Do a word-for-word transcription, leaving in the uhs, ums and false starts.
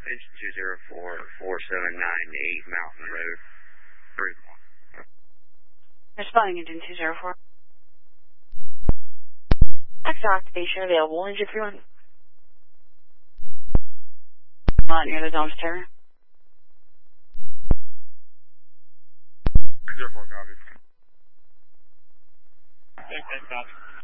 Engine two zero four, four seven nine eight Mountain Road. three one. Responding engine two zero four. Exit activation available, engine three one. Not near the dumpster. two zero four, copy. Okay, copy.